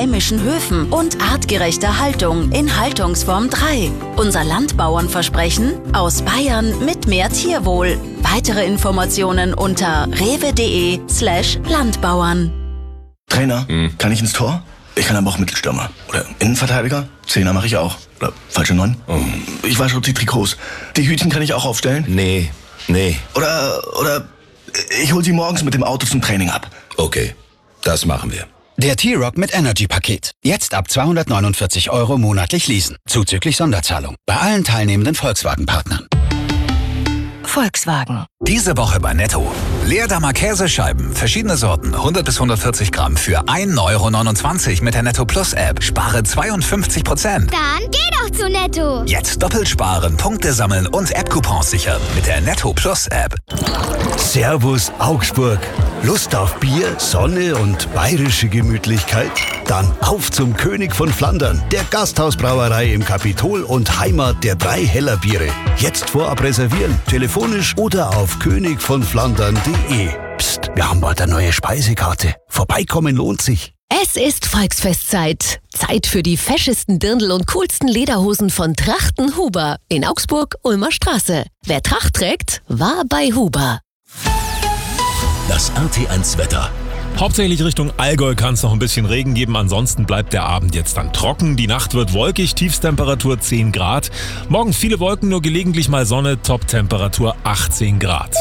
heimischen Höfen und artgerechter Haltung in Haltungsform 3. Unser Landbauernversprechen: aus Bayern mit mehr Tierwohl. Weitere Informationen unter rewe.de/Landbauern. Trainer, kann ich ins Tor? Ich kann aber auch Mittelstürmer. Oder Innenverteidiger? Zehner mache ich auch. Oder falsche 9? Ich wasche auch die Trikots. Die Hütchen kann ich auch aufstellen? Nee. Oder ich hol sie morgens mit dem Auto zum Training ab. Okay, das machen wir. Der T-Rock mit Energy-Paket. Jetzt ab 249 € monatlich leasen. Zuzüglich Sonderzahlung. Bei allen teilnehmenden Volkswagen-Partnern. Volkswagen. Diese Woche bei Netto. Leerdammer Käsescheiben, verschiedene Sorten, 100 bis 140 Gramm für 1,29 € mit der Netto Plus App. Spare 52%. Dann geh doch zu Netto. Jetzt doppelt sparen, Punkte sammeln und App-Coupons sichern mit der Netto Plus App. Servus Augsburg. Lust auf Bier, Sonne und bayerische Gemütlichkeit? Dann auf zum König von Flandern, der Gasthausbrauerei im Kapitol und Heimat der 3 Heller Biere. Jetzt vorab reservieren, telefonisch oder auf königvonflandern.de. Psst, wir haben bald eine neue Speisekarte. Vorbeikommen lohnt sich. Es ist Volksfestzeit. Zeit für die feschesten Dirndl und coolsten Lederhosen von Trachten Huber in Augsburg, Ulmer Straße. Wer Tracht trägt, war bei Huber. Das RT1-Wetter. Hauptsächlich Richtung Allgäu kann es noch ein bisschen Regen geben, ansonsten bleibt der Abend jetzt dann trocken. Die Nacht wird wolkig, Tiefstemperatur 10 Grad. Morgen viele Wolken, nur gelegentlich mal Sonne, Toptemperatur 18 Grad.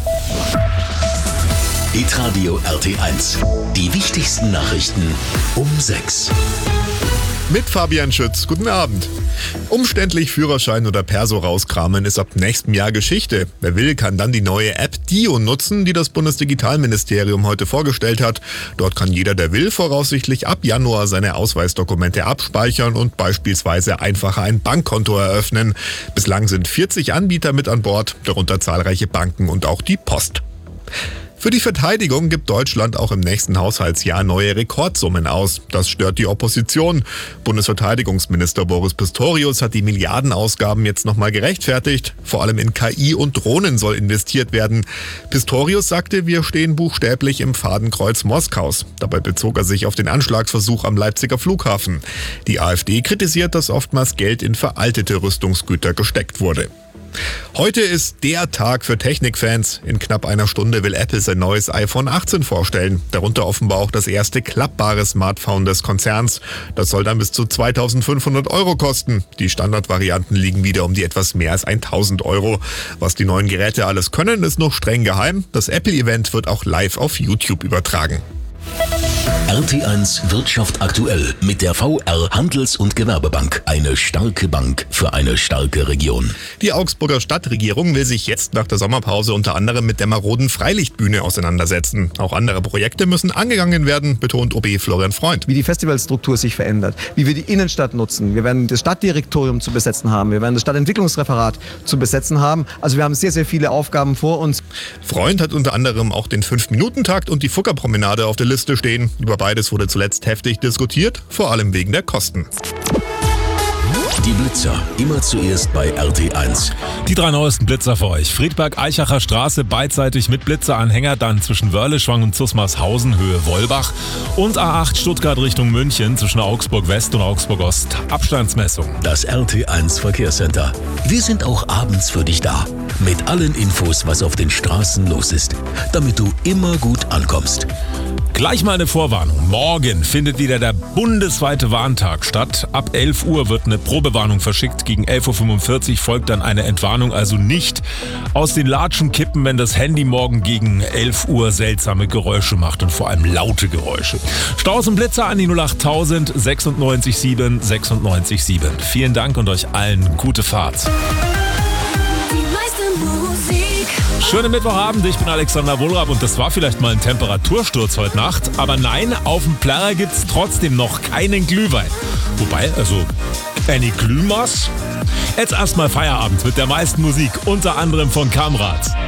Hitradio RT1. Die wichtigsten Nachrichten um 6. Mit Fabian Schütz. Guten Abend. Umständlich Führerschein oder Perso rauskramen ist ab nächstem Jahr Geschichte. Wer will, kann dann die neue App Dio nutzen, die das Bundesdigitalministerium heute vorgestellt hat. Dort kann jeder, der will, voraussichtlich ab Januar seine Ausweisdokumente abspeichern und beispielsweise einfacher ein Bankkonto eröffnen. Bislang sind 40 Anbieter mit an Bord, darunter zahlreiche Banken und auch die Post. Für die Verteidigung gibt Deutschland auch im nächsten Haushaltsjahr neue Rekordsummen aus. Das stört die Opposition. Bundesverteidigungsminister Boris Pistorius hat die Milliardenausgaben jetzt nochmal gerechtfertigt. Vor allem in KI und Drohnen soll investiert werden. Pistorius sagte, wir stehen buchstäblich im Fadenkreuz Moskaus. Dabei bezog er sich auf den Anschlagsversuch am Leipziger Flughafen. Die AfD kritisiert, dass oftmals Geld in veraltete Rüstungsgüter gesteckt wurde. Heute ist der Tag für Technikfans. In knapp einer Stunde will Apple sein neues iPhone 18 vorstellen. Darunter offenbar auch das erste klappbare Smartphone des Konzerns. Das soll dann bis zu 2.500 € kosten. Die Standardvarianten liegen wieder um die etwas mehr als 1.000 €. Was die neuen Geräte alles können, ist noch streng geheim. Das Apple-Event wird auch live auf YouTube übertragen. RT1 Wirtschaft aktuell mit der VR Handels- und Gewerbebank. Eine starke Bank für eine starke Region. Die Augsburger Stadtregierung will sich jetzt nach der Sommerpause unter anderem mit der maroden Freilichtbühne auseinandersetzen. Auch andere Projekte müssen angegangen werden, betont OB Florian Freund. Wie die Festivalstruktur sich verändert, wie wir die Innenstadt nutzen. Wir werden das Stadtdirektorium zu besetzen haben, wir werden das Stadtentwicklungsreferat zu besetzen haben. Also wir haben sehr, sehr viele Aufgaben vor uns. Freund hat unter anderem auch den 5-Minuten-Takt und die Fuggerpromenade auf der Liste stehen. Über beides wurde zuletzt heftig diskutiert, vor allem wegen der Kosten. Die Blitzer, immer zuerst bei RT1. Die 3 neuesten Blitzer für euch. Friedberg-Eichacher Straße, beidseitig mit Blitzeranhänger, dann zwischen Wörleschwang und Zusmarshausen, Höhe Wollbach. Und A8 Stuttgart Richtung München, zwischen Augsburg West und Augsburg Ost. Abstandsmessung. Das RT1 Verkehrscenter. Wir sind auch abends für dich da. Mit allen Infos, was auf den Straßen los ist. Damit du immer gut ankommst. Gleich mal eine Vorwarnung. Morgen findet wieder der bundesweite Warntag statt. Ab 11 Uhr wird eine Probewarnung verschickt. Gegen 11.45 Uhr folgt dann eine Entwarnung. Also nicht aus den Latschen kippen, wenn das Handy morgen gegen 11 Uhr seltsame Geräusche macht und vor allem laute Geräusche. Staus und Blitzer an die 08000 96 7 96 7. Vielen Dank und euch allen gute Fahrt. Schönen Mittwochabend, ich bin Alexander Wohlrab und das war vielleicht mal ein Temperatursturz heute Nacht. Aber nein, auf dem Plärrer gibt's trotzdem noch keinen Glühwein. Wobei, eine Glühmaß? Jetzt erstmal Feierabend mit der meisten Musik, unter anderem von Kamrat.